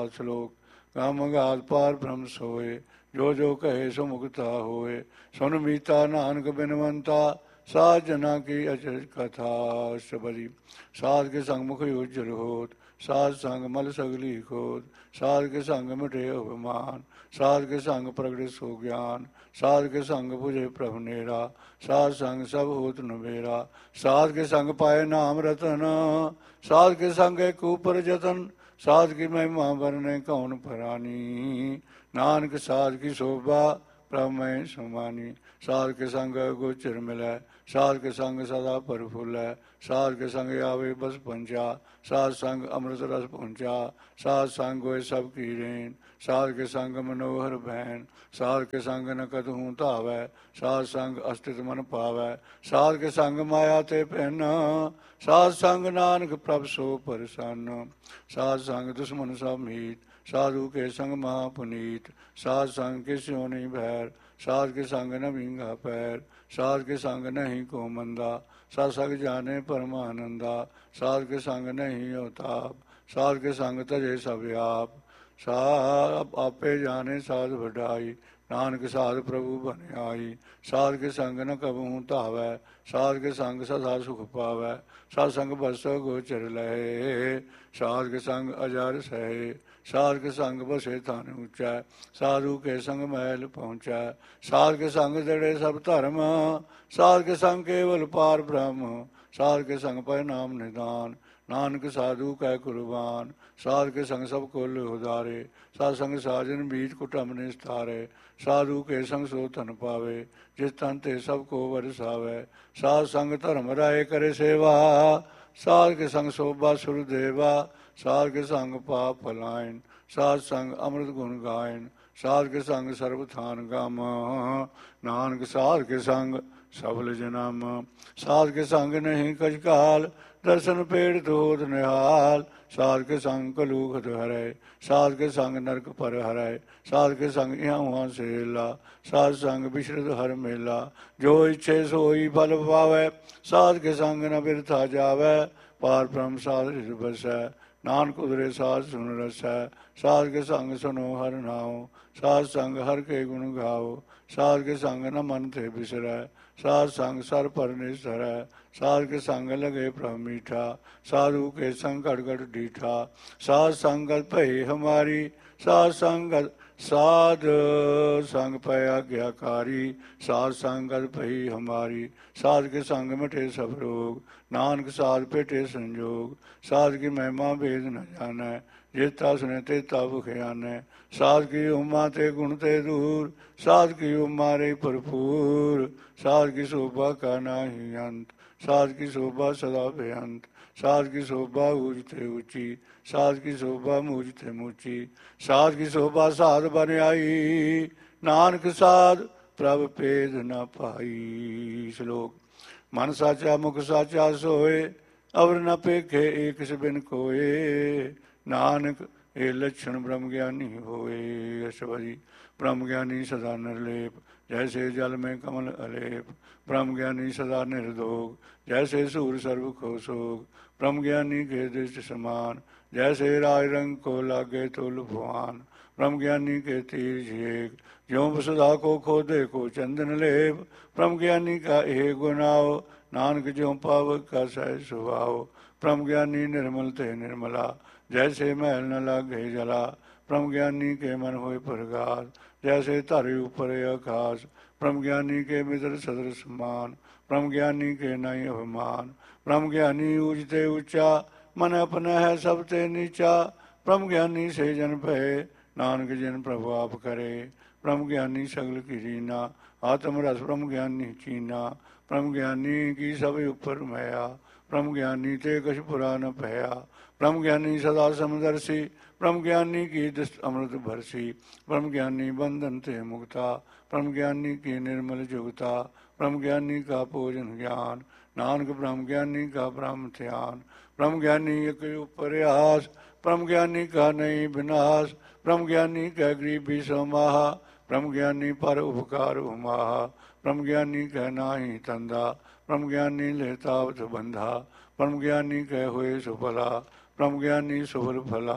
श्लोक काम अगाध पार ब्रह्म सोए जो जो कहे सो मुक्ता होए सुन मीता नानक बिनवंता साध जना की अचरज कथा सबरी साध के संग मुख उज्जवल होत साध संग मल सगली खोद साध के संग मिटे अभिमान साध के संग प्रगट सो ज्ञान साध के संग बुझे प्रभु नेरा साध संग सब होत नबेरा साध के संग पाए नाम रतन साध के संग एक ऊपर जतन साध की महिमा वरने कौन परानी नानक साध की शोभा प्रमय समानी साध के संग गोचर मिलै साध के संग सदा प्रफुल्लै साध के संग आवे बस पंचा साध संग अमृत रस पहुंचा साध संग होए सब की रेन साध के संग मनोहर बहन साध के संग न कतहूँ धावै साध संग अस्तित्व मन पावै साध के संग माया ते पहन साध संग नानक प्रभ सो प्रसन्न साध संग दुश्मन सब मीत साधु के संग महापुनीत साध संग के स्यों नहीं भैर साध के संग न भींगा पैर साध के संग नहीं को मंदा साध संग जाने परमानंदा साध के संग नहीं अवताप साध के संग तजे सब आप साध आपे जाने साध बढ़ाई नानक साध प्रभु बन आई साध के संग न कबहूँ धावै साध के संग सदा सुख पावै साध संग बस गोचर लहे साध के संग अजर सहे साध के संग बसे थान ऊंचा साधु के संग महल पहुँचा साध के संग जड़े सब धर्म साध के संग केवल पार ब्रह्म साध के संग पर नाम निदान नानक साधु कै कुर्बान साध के संग सब कुल उदारे साध संग साजन बीच कुटुंब निस्तारे साधु के संग सो तन पावे जिस तन ते सब को वरसावे साध संग धर्म राय करे सेवा साध के संग शोभा सुर देवा साध के संग पाप फलायन साध संग अमृत गुण गायन साध के संग सर्व थान गम नानक साध के संग सबल जन्म साध के संग नहीं कछ काल दर्शन पेड़ धोत निहाल साध के संग कलूखत हरै साध के संग नरक पर हरै साध के संग यहाँ वहाँ सेला साध संग विश्रत हर मेला जो इच्छे सोई फल पावै साध के संग न बिरथा जावै पार ब्रह्म साध हृदय बसै नानक उदरे साध सुन रसै साध के संग सुनो हर नाओ साध संग हर के गुण गाओ साध के संग न मन थे बिसरै साध संग सर पर निसरै साध के संग लगे प्रभु मीठा साधु के संग गड़गड़ डीठा साध संगत भई हमारी साध संगत साध संग पय आज्ञाकारी साध संगत भई हमारी साध के संग मिटे सब रोग नानक साध पेटे संजोग साध की महिमा भेद न जानै जेता सुने तेता भुखयानै साध की उमा ते गुण ते दूर साध की उमा रे भरपूर साध की शोभा का नाही अंत साध की शोभा सदा बेअंत साध की शोभा ऊंचते ऊंची साध की शोभा मूझते मूची साध की शोभा साध बन आई नानक साध प्रभ भेद न पाई श्लोक मन साचा मुख साचा सोए अवर न पेखे एक बिन कोए नानक ये लक्षण ब्रह्म ज्ञानी होए अश्वरी ब्रह्म ज्ञानी सदा निर्लेप जैसे जल में कमल अलेप ब्रह्म ज्ञानी सदा निर्दोग जैसे सूर सर्व को सोग ब्रह्म ज्ञानी के दृष्ट समान जैसे राज रंग को लागे तो लुभान ब्रह्म ज्ञानी के तीर झेक ज्यों वसुधा को खोदे को चंदन लेप ब्रह्म ज्ञानी का एक गुनाओ नानक ज्यों पावक का सह सुभाव ब्रह्म ज्ञानी निर्मल ते निर्मला जैसे महल न लागे जला ब्रह्म ज्ञानी के मन होए प्रगाध जैसे तारे ऊपर आकाश ब्रह्म ज्ञानी के मित्र सदर समान ब्रह्म ज्ञानी के नहीं अभिमान ब्रह्म ज्ञानी ऊंचते ऊंचा मन अपना है सबसे नीचा ब्रह्म ज्ञानी से जन भय नानक जिन प्रभु आप करे ब्रह्म ज्ञानी सगल की रीना आत्म रस ब्रह्म ज्ञानी चीना ब्रह्म ज्ञानी की सब ऊपर मया ब्रह्म ज्ञानी ते कछ पुरान भया ब्रह्म ज्ञानी सदा समदर्शी ब्रह्म ज्ञानी की दृष्ट अमृत भरसी ब्रह्म ज्ञानी बंधन ते मुक्ता ब्रह्म ज्ञानी की निर्मल जुगता ब्रह्म ज्ञानी का पूजन ज्ञान नानक ब्रह्म ज्ञानी का ब्रह्म ध्यान ब्रह्म ज्ञानी एक प्रयास ब्रह्म ज्ञानी का नहीं विनाश ब्रह्म ज्ञानी का गरीबी समाहा ब्रह्म ज्ञानी पर उपकार उमाहा ब्रह्म ज्ञानी का नाही तंदा ब्रह्म ज्ञानी लेतावत बंधा ब्रह्म ज्ञानी कह हुए सुफला ब्रह्म ज्ञानी सुफल फला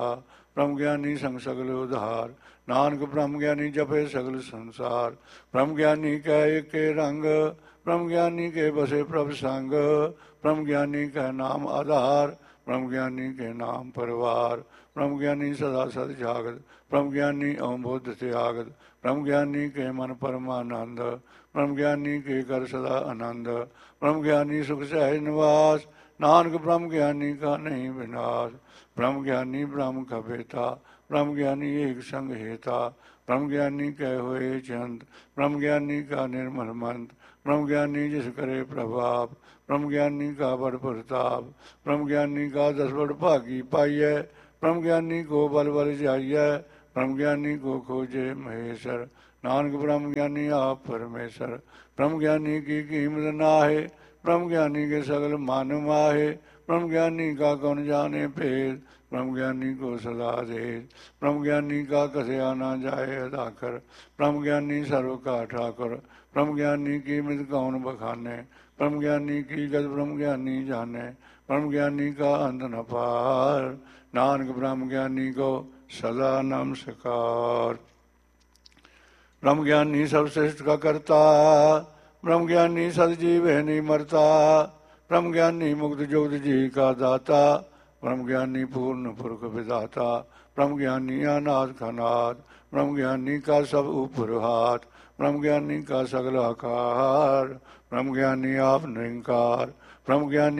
ब्रह्म ज्ञानी संग सगल उधार। नानक ब्रह्म ज्ञानी जपे सगल संसार। ब्रह्म ज्ञानी कह एक रंग, ब्रह्म ज्ञानी के बसे प्रभ संग। ब्रह्म ज्ञानी कह नाम आधार, ब्रह्म ज्ञानी के नाम परिवार। ब्रह्म ज्ञानी सदा सद जागत, ब्रह्म ज्ञानी ओम बुद्ध त्यागत। ब्रह्म ज्ञानी के मन परमानंद, ब्रह्म ज्ञानी के कर सदा आनंद। ब्रह्म ज्ञानी सुख सहज निवास, नानक ब्रह्म ज्ञानी का नहीं विनाश। ब्रह्म ज्ञानी ब्रह्म का बेटा, ब्रह्म ज्ञानी एक संग हेता। ब्रह्म ज्ञानी कह हुए चंद, ब्रह्म ज्ञानी का निर्मल मंत्र। ब्रह्म ज्ञानी जिस करे प्रभाव, ब्रह्म ज्ञानी का बड़ प्रताप। ब्रह्म ज्ञानी का 10 बड़ भागी पाइय, ब्रह्म ज्ञानी को बल बल जाइय। ब्रह्म ज्ञानी को खोजे महेश्वर, नानक ब्रह्म ज्ञानी आप परमेश्वर। ब्रह्म ज्ञानी की कीमत नाहे, ब्रह्म ज्ञानी के सगल मान माहे। ब्रह्म ज्ञानी का कौन जाने भेद, ब्रह्म ज्ञानी को सदा दे। ब्रह्म ज्ञानी का कथया ना जाए अदाकर, ब्रह्म ज्ञानी सर्व का ठाकुर। ब्रह्म ज्ञानी की मित कौन बखाने, ब्रह्म ज्ञानी की गत ब्रह्म ज्ञानी जाने। ब्रह्म ज्ञानी का अंत न पार, नानक ब्रह्म ज्ञानी को सदा नमस्कार। ब्रह्म ज्ञानी सर्वश्रेष्ठ का करता, ब्रह्म ज्ञानी सदजीव है नहीं मरता। ब्रह्म ज्ञानी मुक्त जुक्त जी का दाता, ब्रह्म ज्ञानी पूर्ण पुरख विदाता। ब्रह्म ज्ञानी अनाथ का नाथ, ब्रह्म ज्ञानी का सब ऊपर हाथ। ब्रह्म ज्ञानी का सगल आकार, ब्रह्म ज्ञानी आप निरंकार। ब्रह्म ज्ञानी